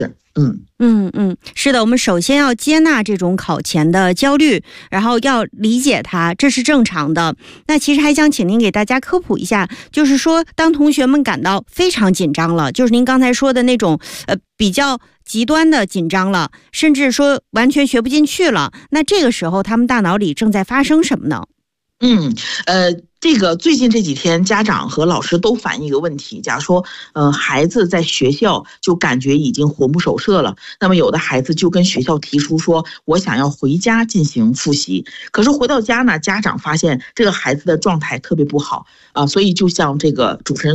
是的，我们首先要接纳这种考前的焦虑，然后要理解它，这是正常的。那其实还想请您给大家科普一下，就是说当同学们感到非常紧张了，就是您刚才说的那种比较极端的紧张了，甚至说完全学不进去了，那这个时候他们大脑里正在发生什么呢？ 这个最近这几天，家长和老师都反映一个问题，假如说，孩子在学校就感觉已经魂不守舍了，那么有的孩子就跟学校提出说，我想要回家进行复习，可是回到家呢，家长发现这个孩子的状态特别不好啊，所以就像这个主持人